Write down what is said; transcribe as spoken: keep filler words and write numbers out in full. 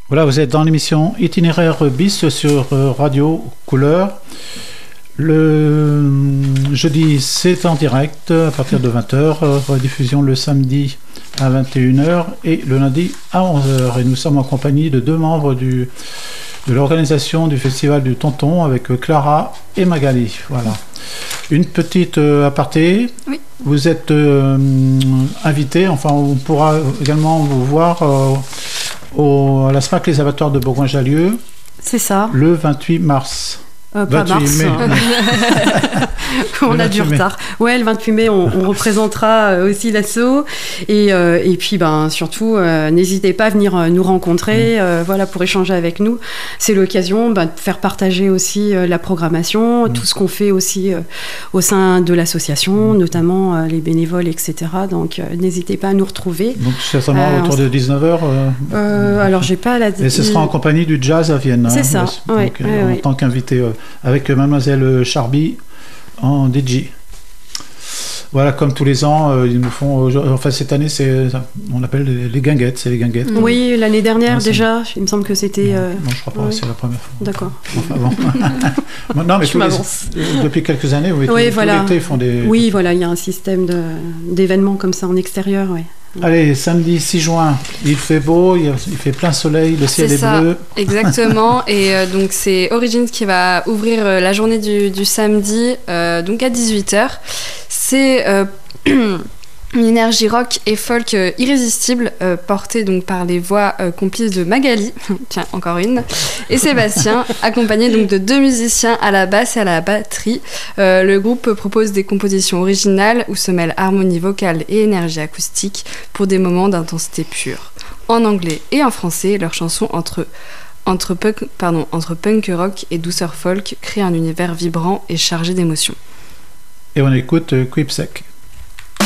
Voilà, vous êtes dans l'émission Itinéraire bis sur Radio Couleur. Le jeudi, c'est en direct à partir de vingt heures, rediffusion le samedi à vingt et une heures et le lundi à onze heures. Et nous sommes en compagnie de deux membres du, de l'organisation du Festival du Tonton avec Clara et Magali. Voilà. Une petite euh, aparté. Oui. Vous êtes euh, invité, enfin on pourra également vous voir euh, au, à la SMAC Les Abattoirs de Bourgoin-Jallieu. C'est ça. Le vingt-huit mars. Euh, pas mars. mai. On a du retard. Ouais, le vingt-huit mai, on, on représentera aussi l'assaut. Et, euh, et puis, ben, surtout, euh, n'hésitez pas à venir nous rencontrer, mmh. euh, voilà, pour échanger avec nous. C'est l'occasion ben, de faire partager aussi euh, la programmation, mmh. tout ce qu'on fait aussi euh, au sein de l'association, mmh. notamment euh, les bénévoles, et cetera. Donc, euh, n'hésitez pas à nous retrouver. Donc, c'est seulement euh, autour de dix-neuf heures euh, euh, Alors, j'ai pas la... Et ce sera en compagnie du Jazz à Vienne. C'est hein, ça, donc, ouais, euh, ouais, en ouais. tant qu'invité euh, avec Mademoiselle Charby en D J. Voilà, comme tous les ans, euh, ils nous font. Euh, enfin, cette année, c'est, on appelle les, les guinguettes, c'est les guinguettes. Oui, l'année dernière ouais, déjà, il me semble que c'était. Non, euh... non je crois pas, oui. C'est la première fois. D'accord. Enfin, bon. non, mais tous les, depuis quelques années, oui, oui tous, voilà. tous l'été, ils font des. Oui, voilà, il y a un système de, d'événements comme ça en extérieur, oui. Allez, samedi six juin, il fait beau, il fait plein soleil, le ciel c'est est ça, bleu. Exactement, et euh, donc c'est Origins qui va ouvrir euh, la journée du, du samedi, euh, donc à dix-huit heures. C'est euh, une énergie rock et folk euh, irrésistible, euh, portée donc par les voix euh, complices de Magali, tiens, encore une, et Sébastien, accompagnés donc de deux musiciens à la basse et à la batterie. Euh, le groupe propose des compositions originales où se mêlent harmonie vocale et énergie acoustique pour des moments d'intensité pure. En anglais et en français, leurs chansons entre, entre, punk, pardon, entre punk rock et douceur folk créent un univers vibrant et chargé d'émotions. Et on écoute euh, Quipsec.